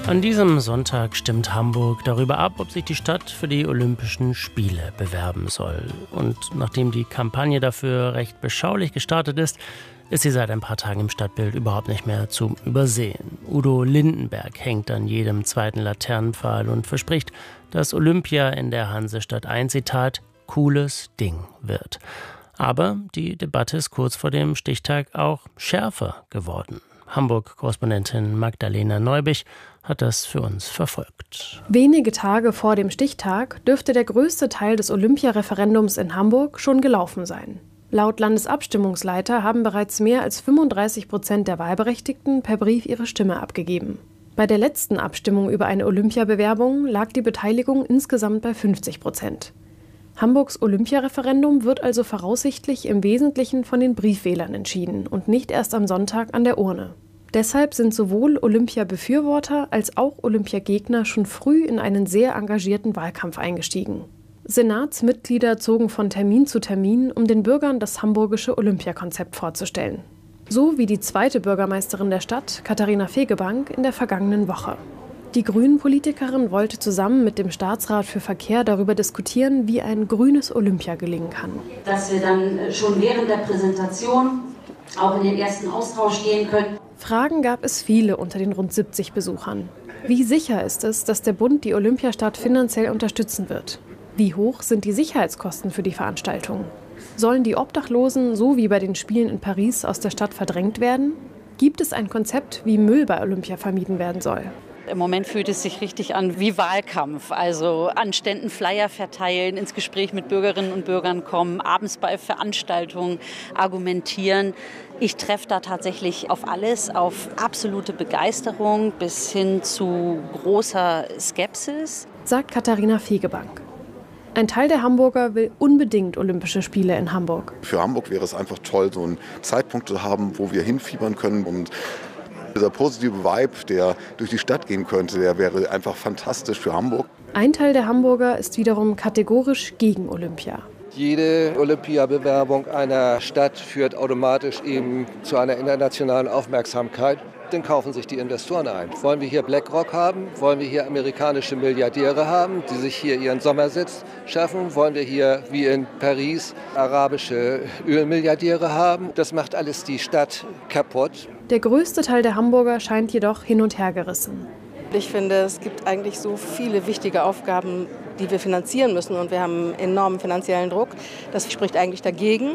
An diesem Sonntag stimmt Hamburg darüber ab, ob sich die Stadt für die Olympischen Spiele bewerben soll. Und nachdem die Kampagne dafür recht beschaulich gestartet ist sie seit ein paar Tagen im Stadtbild überhaupt nicht mehr zu übersehen. Udo Lindenberg hängt an jedem zweiten Laternenpfahl und verspricht, dass Olympia in der Hansestadt ein, Zitat, cooles Ding wird. Aber die Debatte ist kurz vor dem Stichtag auch schärfer geworden. Hamburg-Korrespondentin Magdalena Neubich hat das für uns verfolgt. Wenige Tage vor dem Stichtag dürfte der größte Teil des Olympiareferendums in Hamburg schon gelaufen sein. Laut Landesabstimmungsleiter haben bereits mehr als 35% der Wahlberechtigten per Brief ihre Stimme abgegeben. Bei der letzten Abstimmung über eine Olympiabewerbung lag die Beteiligung insgesamt bei 50%. Hamburgs Olympiareferendum wird also voraussichtlich im Wesentlichen von den Briefwählern entschieden und nicht erst am Sonntag an der Urne. Deshalb sind sowohl Olympia-Befürworter als auch Olympiagegner schon früh in einen sehr engagierten Wahlkampf eingestiegen. Senatsmitglieder zogen von Termin zu Termin, um den Bürgern das hamburgische Olympiakonzept vorzustellen. So wie die zweite Bürgermeisterin der Stadt, Katharina Fegebank, in der vergangenen Woche. Die Grünen-Politikerin wollte zusammen mit dem Staatsrat für Verkehr darüber diskutieren, wie ein grünes Olympia gelingen kann. Dass wir dann schon während der Präsentation auch in den ersten Austausch gehen können. Fragen gab es viele unter den rund 70 Besuchern. Wie sicher ist es, dass der Bund die Olympiastadt finanziell unterstützen wird? Wie hoch sind die Sicherheitskosten für die Veranstaltung? Sollen die Obdachlosen, so wie bei den Spielen in Paris, aus der Stadt verdrängt werden? Gibt es ein Konzept, wie Müll bei Olympia vermieden werden soll? Im Moment fühlt es sich richtig an wie Wahlkampf. Also an Ständen Flyer verteilen, ins Gespräch mit Bürgerinnen und Bürgern kommen, abends bei Veranstaltungen argumentieren. Ich treffe da tatsächlich auf alles, auf absolute Begeisterung bis hin zu großer Skepsis, sagt Katharina Fegebank. Ein Teil der Hamburger will unbedingt Olympische Spiele in Hamburg. Für Hamburg wäre es einfach toll, so einen Zeitpunkt zu haben, wo wir hinfiebern können. Und dieser positive Vibe, der durch die Stadt gehen könnte, der wäre einfach fantastisch für Hamburg. Ein Teil der Hamburger ist wiederum kategorisch gegen Olympia. Jede Olympiabewerbung einer Stadt führt automatisch eben zu einer internationalen Aufmerksamkeit. Dann kaufen sich die Investoren ein. Wollen wir hier BlackRock haben? Wollen wir hier amerikanische Milliardäre haben, die sich hier ihren Sommersitz schaffen? Wollen wir hier, wie in Paris, arabische Ölmilliardäre haben? Das macht alles die Stadt kaputt. Der größte Teil der Hamburger scheint jedoch hin und her gerissen. Ich finde, es gibt eigentlich so viele wichtige Aufgaben, die wir finanzieren müssen. Und wir haben enormen finanziellen Druck. Das spricht eigentlich dagegen.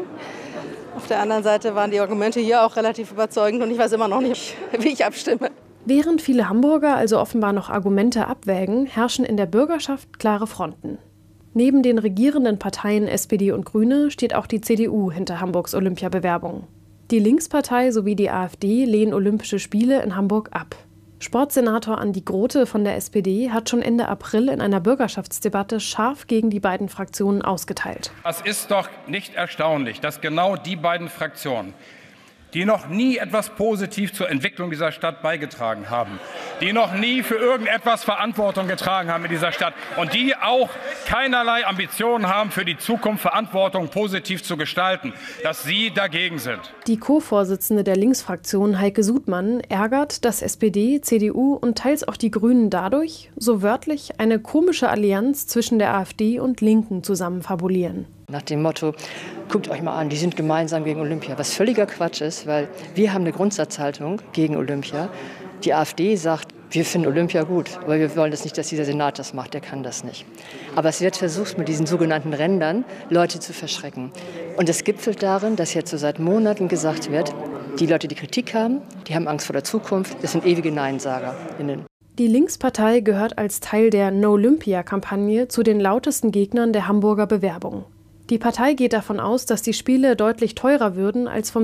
Auf der anderen Seite waren die Argumente hier auch relativ überzeugend und ich weiß immer noch nicht, wie ich abstimme. Während viele Hamburger also offenbar noch Argumente abwägen, herrschen in der Bürgerschaft klare Fronten. Neben den regierenden Parteien SPD und Grüne steht auch die CDU hinter Hamburgs Olympiabewerbung. Die Linkspartei sowie die AfD lehnen Olympische Spiele in Hamburg ab. Sportsenator Andi Grote von der SPD hat schon Ende April in einer Bürgerschaftsdebatte scharf gegen die beiden Fraktionen ausgeteilt. Es ist doch nicht erstaunlich, dass genau die beiden Fraktionen, die noch nie etwas positiv zur Entwicklung dieser Stadt beigetragen haben, die noch nie für irgendetwas Verantwortung getragen haben in dieser Stadt und die auch keinerlei Ambitionen haben, für die Zukunft Verantwortung positiv zu gestalten, dass sie dagegen sind. Die Co-Vorsitzende der Linksfraktion Heike Sudmann ärgert, dass SPD, CDU und teils auch die Grünen dadurch, so wörtlich, eine komische Allianz zwischen der AfD und Linken zusammen fabulieren. Nach dem Motto, guckt euch mal an, die sind gemeinsam gegen Olympia. Was völliger Quatsch ist, weil wir haben eine Grundsatzhaltung gegen Olympia. Die AfD sagt, wir finden Olympia gut, aber wir wollen das nicht, dass dieser Senat das macht, der kann das nicht. Aber es wird versucht, mit diesen sogenannten Rändern Leute zu verschrecken. Und es gipfelt darin, dass jetzt so seit Monaten gesagt wird, die Leute, die Kritik haben, die haben Angst vor der Zukunft, das sind ewige NeinsagerInnen. Die Linkspartei gehört als Teil der No-Olympia-Kampagne zu den lautesten Gegnern der Hamburger Bewerbung. Die Partei geht davon aus, dass die Spiele deutlich teurer würden als vom